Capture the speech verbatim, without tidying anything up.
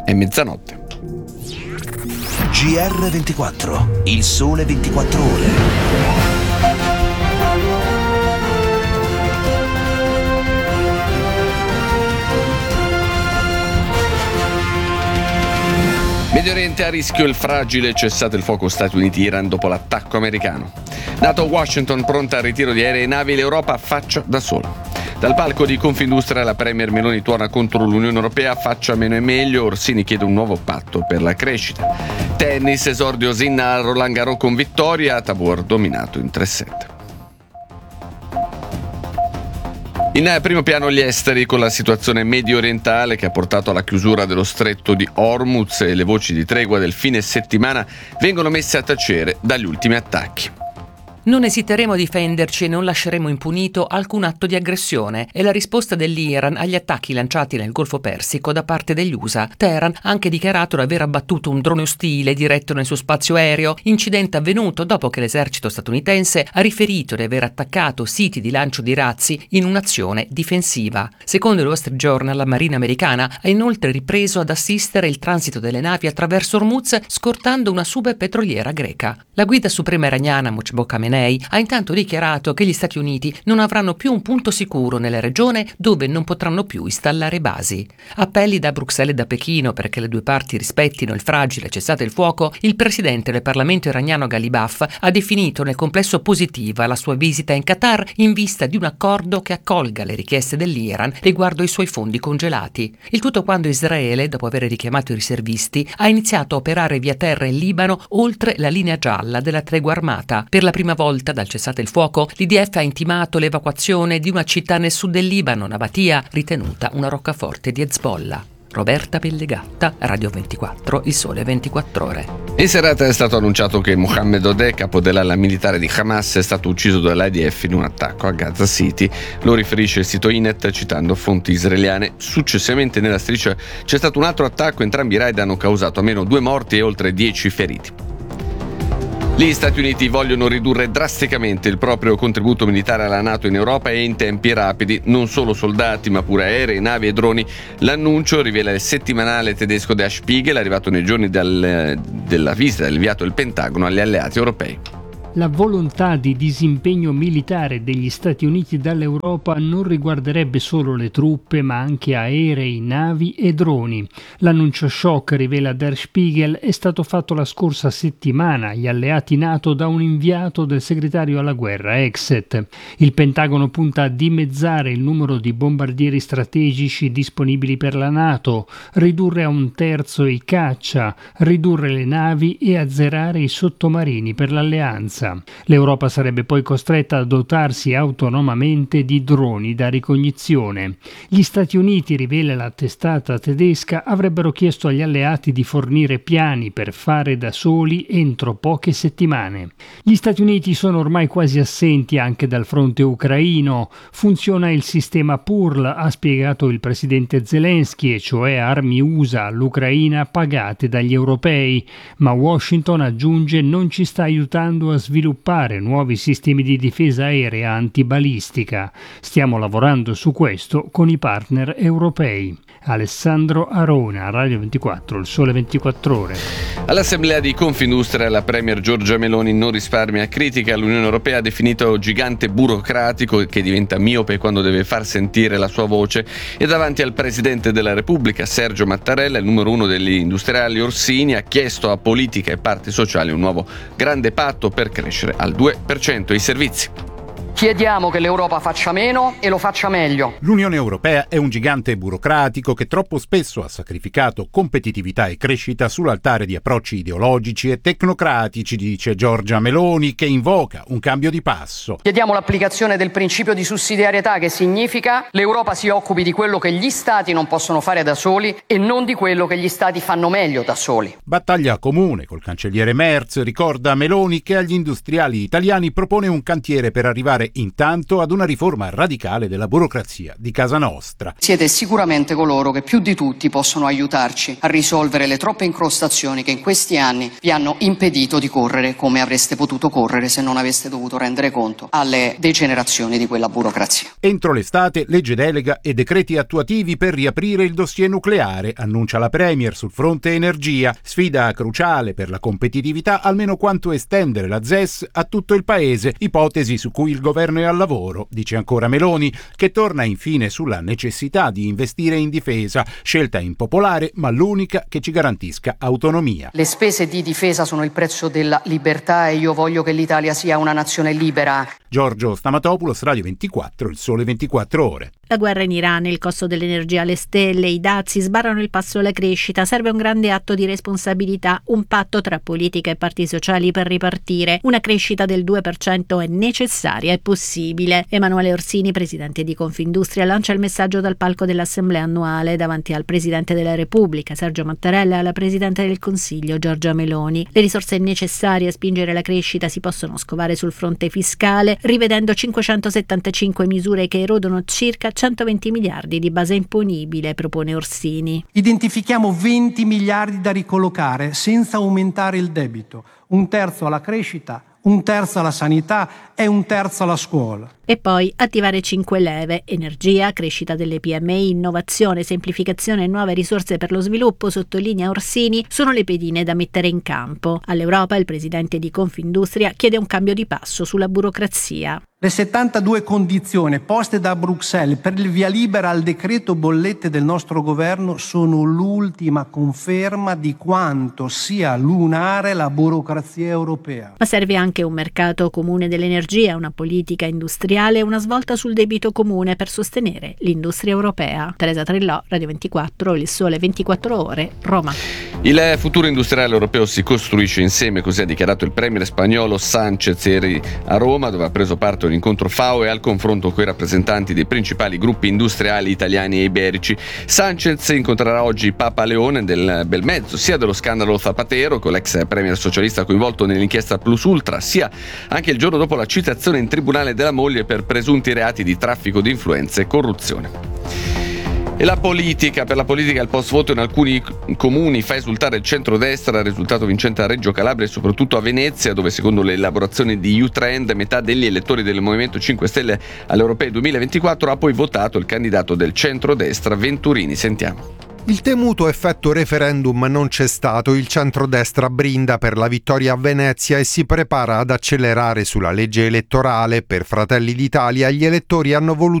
è mezzanotte. G R ventiquattro, il sole ventiquattro ore. Medio Oriente a rischio il fragile cessate il fuoco Stati Uniti-Iran dopo l'attacco americano. NATO Washington pronta al ritiro di aerei e navi, l'Europa faccia da sola. Dal palco di Confindustria la Premier Meloni torna contro l'Unione Europea, faccia meno e meglio, Orsini chiede un nuovo patto per la crescita. Tennis, esordio Sinner a Roland Garros con vittoria, Tabor dominato in tre set. In primo piano gli esteri con la situazione medio orientale che ha portato alla chiusura dello stretto di Hormuz e le voci di tregua del fine settimana vengono messe a tacere dagli ultimi attacchi. Non esiteremo a difenderci e non lasceremo impunito alcun atto di aggressione. È la risposta dell'Iran agli attacchi lanciati nel Golfo Persico da parte degli U S A. Teheran ha anche dichiarato di aver abbattuto un drone ostile diretto nel suo spazio aereo, incidente avvenuto dopo che l'esercito statunitense ha riferito di aver attaccato siti di lancio di razzi in un'azione difensiva. Secondo il Wall Street Journal, la Marina americana ha inoltre ripreso ad assistere il transito delle navi attraverso Hormuz, scortando una subpetroliera greca. La guida suprema iraniana Mojtaba Khamenei ha intanto dichiarato che gli Stati Uniti non avranno più un punto sicuro nella regione dove non potranno più installare basi. Appelli da Bruxelles e da Pechino perché le due parti rispettino il fragile cessate il fuoco, il presidente del Parlamento iraniano Ghalibaf ha definito nel complesso positiva la sua visita in Qatar in vista di un accordo che accolga le richieste dell'Iran riguardo ai suoi fondi congelati. Il tutto quando Israele, dopo aver richiamato i riservisti, ha iniziato a operare via terra in Libano oltre la linea gialla della tregua armata. Per la prima volta dal cessate il fuoco, l'I D F ha intimato l'evacuazione di una città nel sud del Libano, Nabatia, ritenuta una roccaforte di Hezbollah. Roberta Pellegatta, Radio ventiquattro, il sole ventiquattro ore. In serata è stato annunciato che Mohammed Odeh, capo dell'ala militare di Hamas, è stato ucciso dall'I D F in un attacco a Gaza City. Lo riferisce il sito Inet citando fonti israeliane. Successivamente nella striscia c'è stato un altro attacco, entrambi i raid hanno causato almeno due morti e oltre dieci feriti. Gli Stati Uniti vogliono ridurre drasticamente il proprio contributo militare alla NATO in Europa e in tempi rapidi, non solo soldati ma pure aerei, navi e droni. L'annuncio rivela il settimanale tedesco Der Spiegel, arrivato nei giorni del, della visita dell'inviato del Pentagono agli alleati europei. La volontà di disimpegno militare degli Stati Uniti dall'Europa non riguarderebbe solo le truppe, ma anche aerei, navi e droni. L'annuncio shock, rivela Der Spiegel, è stato fatto la scorsa settimana agli alleati NATO da un inviato del segretario alla guerra, Exet. Il Pentagono punta a dimezzare il numero di bombardieri strategici disponibili per la NATO, ridurre a un terzo i caccia, ridurre le navi e azzerare i sottomarini per l'alleanza. L'Europa sarebbe poi costretta a dotarsi autonomamente di droni da ricognizione. Gli Stati Uniti, rivela la testata tedesca, avrebbero chiesto agli alleati di fornire piani per fare da soli entro poche settimane. Gli Stati Uniti sono ormai quasi assenti anche dal fronte ucraino. Funziona il sistema P U R L, ha spiegato il presidente Zelensky, e cioè armi U S A all'Ucraina pagate dagli europei. Ma Washington, aggiunge, non ci sta aiutando a sviluppare nuovi sistemi di difesa aerea antibalistica. Stiamo lavorando su questo con i partner europei. Alessandro Arona, Radio ventiquattro, il sole ventiquattro ore. All'assemblea di Confindustria la Premier Giorgia Meloni non risparmia, critica l'Unione Europea definito gigante burocratico che diventa miope quando deve far sentire la sua voce, e davanti al Presidente della Repubblica Sergio Mattarella, il numero uno degli industriali Orsini, ha chiesto a politica e parti sociali un nuovo grande patto per crescere al due per cento i servizi. Chiediamo che l'Europa faccia meno e lo faccia meglio. L'Unione Europea è un gigante burocratico che troppo spesso ha sacrificato competitività e crescita sull'altare di approcci ideologici e tecnocratici, dice Giorgia Meloni, che invoca un cambio di passo. Chiediamo l'applicazione del principio di sussidiarietà, che significa l'Europa si occupi di quello che gli Stati non possono fare da soli e non di quello che gli Stati fanno meglio da soli. Battaglia comune col cancelliere Merz, ricorda Meloni, che agli industriali italiani propone un cantiere per arrivare puntare intanto ad una riforma radicale della burocrazia di casa nostra. Siete sicuramente coloro che più di tutti possono aiutarci a risolvere le troppe incrostazioni che in questi anni vi hanno impedito di correre come avreste potuto correre se non aveste dovuto rendere conto alle degenerazioni di quella burocrazia. Entro l'estate, legge delega e decreti attuativi per riaprire il dossier nucleare, annuncia la Premier sul fronte energia, sfida cruciale per la competitività, almeno quanto estendere la Z E S a tutto il paese, ipotesi su cui il governo è al lavoro, dice ancora Meloni, che torna infine sulla necessità di investire in difesa, scelta impopolare ma l'unica che ci garantisca autonomia. Le spese di difesa sono il prezzo della libertà e io voglio che l'Italia sia una nazione libera. Giorgio Stamatopoulos, Radio ventiquattro, Il Sole ventiquattro Ore. La guerra in Iran, il costo dell'energia alle stelle, i dazi sbarrano il passo alla crescita. Serve un grande atto di responsabilità, un patto tra politica e parti sociali per ripartire. Una crescita del due per cento è necessaria e possibile. Emanuele Orsini, presidente di Confindustria, lancia il messaggio dal palco dell'Assemblea annuale davanti al Presidente della Repubblica, Sergio Mattarella, e alla Presidente del Consiglio, Giorgia Meloni. Le risorse necessarie a spingere la crescita si possono scovare sul fronte fiscale, rivedendo cinquecentosettantacinque misure che erodono circa centoventi miliardi di base imponibile, propone Orsini. Identifichiamo venti miliardi da ricollocare senza aumentare il debito, un terzo alla crescita, un terzo alla sanità e un terzo alla scuola. E poi attivare cinque leve: energia, crescita delle P M I, innovazione, semplificazione e nuove risorse per lo sviluppo, sottolinea Orsini, sono le pedine da mettere in campo. All'Europa il presidente di Confindustria chiede un cambio di passo sulla burocrazia. Le settantadue condizioni poste da Bruxelles per il via libera al decreto bollette del nostro governo sono l'ultima conferma di quanto sia lunare la burocrazia europea. Ma serve anche un mercato comune dell'energia, una politica industriale e una svolta sul debito comune per sostenere l'industria europea. Teresa Trillò, Radio ventiquattro, Il Sole ventiquattro Ore, Roma. Il futuro industriale europeo si costruisce insieme, così ha dichiarato il premier spagnolo Sánchez ieri a Roma, dove ha preso parte a un incontro F A O e al confronto con i rappresentanti dei principali gruppi industriali italiani e iberici. Sánchez incontrerà oggi Papa Leone del bel mezzo, sia dello scandalo Zapatero, con l'ex premier socialista coinvolto nell'inchiesta Plus Ultra, sia anche il giorno dopo la citazione in tribunale della moglie per presunti reati di traffico di influenze e corruzione. E la politica, per la politica il post voto in alcuni comuni fa esultare il centrodestra, risultato vincente a Reggio Calabria e soprattutto a Venezia, dove secondo le elaborazioni di U-Trend metà degli elettori del Movimento cinque Stelle alle Europee duemilaventiquattro ha poi votato il candidato del centrodestra Venturini. Sentiamo. Il temuto effetto referendum non c'è stato, il centrodestra brinda per la vittoria a Venezia e si prepara ad accelerare sulla legge elettorale. Per Fratelli d'Italia gli elettori hanno voluto